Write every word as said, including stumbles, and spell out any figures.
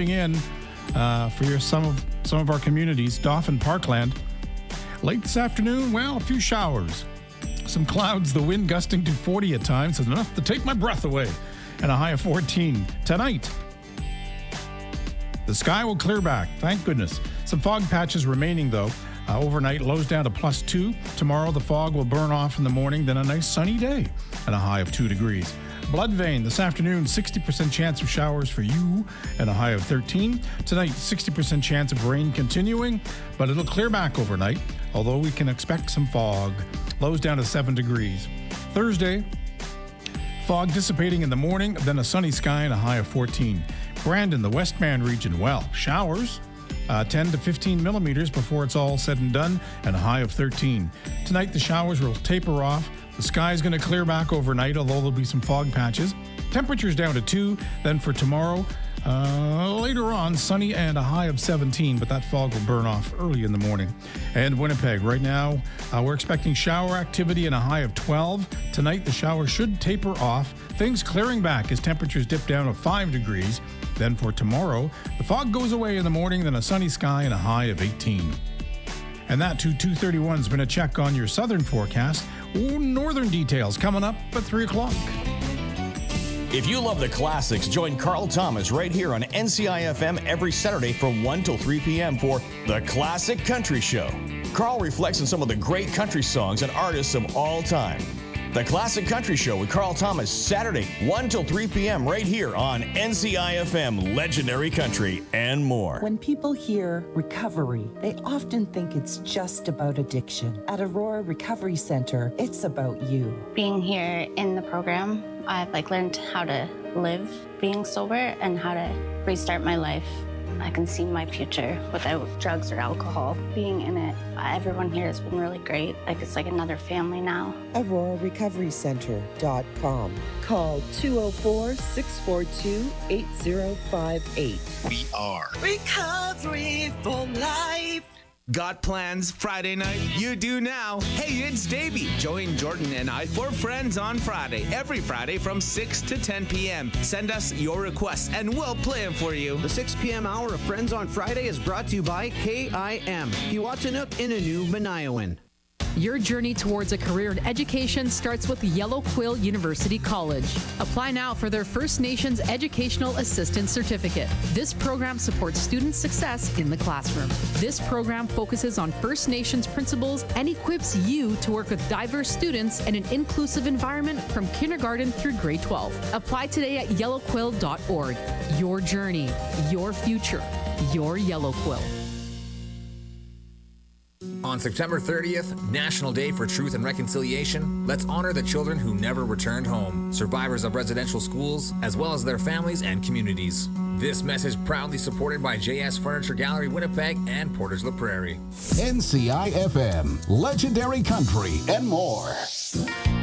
moving in uh, for your some of some of our communities. Dauphin Parkland. Late this afternoon, well, a few showers. Some clouds, the wind gusting to forty at times, is enough to take my breath away. And a high of fourteen. Tonight, the sky will clear back, thank goodness. Some fog patches remaining, though. Uh, overnight, lows down to plus two. Tomorrow, the fog will burn off in the morning, then a nice sunny day and a high of two degrees. Bloodvein, this afternoon, sixty percent chance of showers for you and a high of thirteen. Tonight, sixty percent chance of rain continuing, but it'll clear back overnight, although we can expect some fog. Lows down to seven degrees. Thursday, fog dissipating in the morning, then a sunny sky and a high of fourteen. Brandon, the Westman region, well, showers, uh, ten to fifteen millimeters before it's all said and done, and a high of thirteen. Tonight, the showers will taper off. The sky is going to clear back overnight, although there'll be some fog patches. Temperatures down to two. Then for tomorrow, uh, later on, sunny and a high of seventeen, but that fog will burn off early in the morning. And Winnipeg, right now, uh, we're expecting shower activity and a high of twelve. Tonight, the shower should taper off. Things clearing back as temperatures dip down to five degrees. Then for tomorrow, the fog goes away in the morning, then a sunny sky and a high of eighteen. And that to two thirty-one has been a check on your southern forecast. Ooh, northern details coming up at three o'clock. If you love the classics, join Carl Thomas right here on N C I F M every Saturday from one till three p.m. for The Classic Country Show. Carl reflects on some of the great country songs and artists of all time. The Classic Country Show with Carl Thomas, Saturday, one till three p.m. right here on N C I F M, Legendary Country, and more. When people hear recovery, they often think it's just about addiction. At Aurora Recovery Center, it's about you. Being here in the program, I've like learned how to live being sober and how to restart my life. I can see my future without drugs or alcohol. Being in it, everyone here has been really great. Like it's like another family now. Aurora Recovery Center dot com. Call two oh four, six four two, eight oh five eight. We are Recovery for Life. Got plans Friday night? You do now. Hey, it's Davey. Join Jordan and I for Friends on Friday. Every Friday from six to ten p.m. Send us your requests and we'll play them for you. The six p.m. hour of Friends on Friday is brought to you by K I M, Kiwatanuk Inanu Manayawan. Your journey towards a career in education starts with Yellow Quill University College. Apply now for their First Nations Educational Assistant Certificate. This program supports student success in the classroom. This program focuses on First Nations principles and equips you to work with diverse students in an inclusive environment from kindergarten through grade twelve. Apply today at yellow quill dot org. Your journey, your future, your Yellow Quill. On September thirtieth, National Day for Truth and Reconciliation, let's honor the children who never returned home, survivors of residential schools, as well as their families and communities. This message proudly supported by J S Furniture Gallery Winnipeg and Portage La Prairie. N C I F M, Legendary Country, and more.